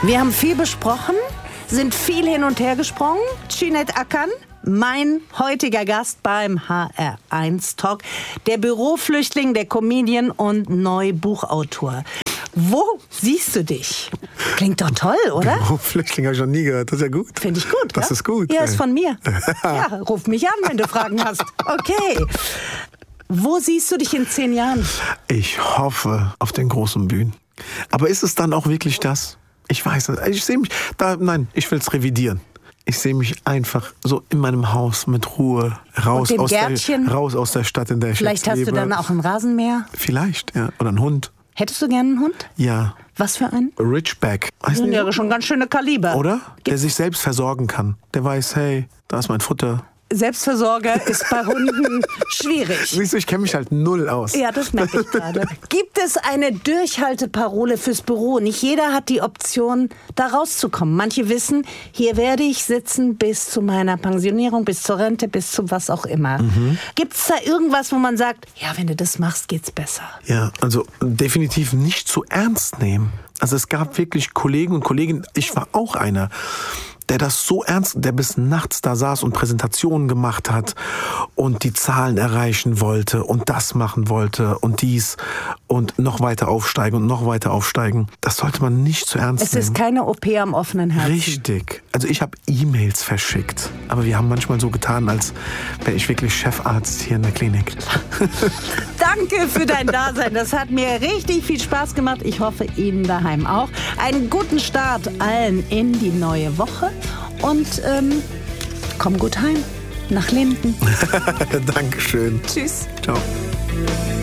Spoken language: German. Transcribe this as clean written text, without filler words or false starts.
Wir haben viel besprochen, sind viel hin und her gesprungen. Cüneyt Akın, mein heutiger Gast beim HR1 Talk, der Büroflüchtling, der Comedian und Neubuchautor. Wo siehst du dich? Klingt doch toll, oder? Büroflüchtling habe ich noch nie gehört. Das ist ja gut. Finde ich gut. Das ist gut. Ja, ist von mir. Ja, ruf mich an, wenn du Fragen hast. Okay. Wo siehst du dich in 10 Jahren? Ich hoffe auf den großen Bühnen. Aber ist es dann auch wirklich das? Ich weiß es. Ich sehe mich da. Nein, ich will es revidieren. Ich sehe mich einfach so in meinem Haus mit Ruhe raus aus der Stadt, in der ich Vielleicht jetzt lebe. Vielleicht hast du dann auch ein Rasenmäher? Vielleicht, ja. Oder einen Hund. Hättest du gerne einen Hund? Ja. Was für einen? Ridgeback. Das sind ja schon ganz schöne Kaliber. Oder? Der sich selbst versorgen kann. Der weiß, hey, da ist mein Futter. Selbstversorger ist bei Hunden schwierig. Siehst du, ich kenne mich halt null aus. Ja, das merke ich gerade. Gibt es eine Durchhalteparole fürs Büro? Nicht jeder hat die Option, da rauszukommen. Manche wissen, hier werde ich sitzen bis zu meiner Pensionierung, bis zur Rente, bis zu was auch immer. Gibt es da irgendwas, wo man sagt, ja, wenn du das machst, geht's besser? Ja, also definitiv nicht zu ernst nehmen. Also es gab wirklich Kollegen und Kolleginnen, ich war auch einer, der das so ernst, der bis nachts da saß und Präsentationen gemacht hat und die Zahlen erreichen wollte und das machen wollte und dies und noch weiter aufsteigen und noch weiter aufsteigen. Das sollte man nicht zu ernst nehmen. Es ist keine OP am offenen Herzen. Richtig. Also ich habe E-Mails verschickt, aber wir haben manchmal so getan, als wäre ich wirklich Chefarzt hier in der Klinik. Danke für dein Dasein. Das hat mir richtig viel Spaß gemacht. Ich hoffe, Ihnen daheim auch. Einen guten Start allen in die neue Woche. Und komm gut heim. Nach Linden. Dankeschön. Tschüss. Ciao.